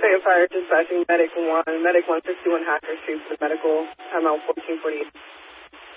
Second Fire dispatching Medic 1, Medic 161 Hacker Street for the medical, timeout 1448.